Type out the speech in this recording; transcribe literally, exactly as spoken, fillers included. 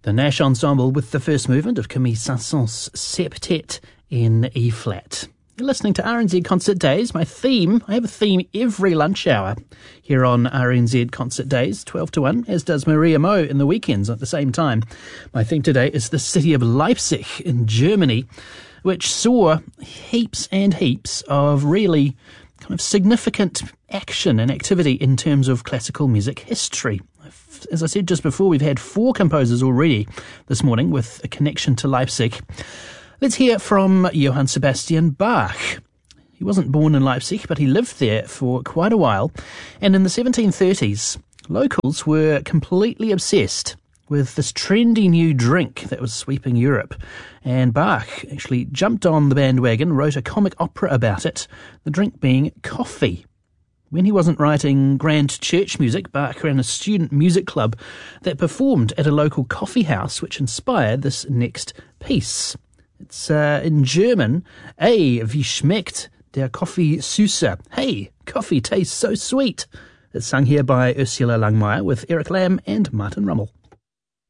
The Nash Ensemble with the first movement of Camille Saint-Saëns' Septet in E-flat. You're listening to R N Z Concert Days. My theme, I have a theme every lunch hour here on R N Z Concert Days, twelve to one, as does Maria Mo in the weekends at the same time. My theme today is the city of Leipzig in Germany, which saw heaps and heaps of really kind of significant action and activity in terms of classical music history. As I said just before, we've had four composers already this morning with a connection to Leipzig. Let's hear from Johann Sebastian Bach. He wasn't born in Leipzig, but he lived there for quite a while. And in the seventeen thirties, locals were completely obsessed with this trendy new drink that was sweeping Europe. And Bach actually jumped on the bandwagon, wrote a comic opera about it, the drink being coffee. When he wasn't writing grand church music, Bach ran a student music club that performed at a local coffee house, which inspired this next piece. It's uh, in German. Ey, wie schmeckt der Kaffee süßer? Hey, coffee tastes so sweet. It's sung here by Ursula Langmeier with Eric Lamb and Martin Rummel.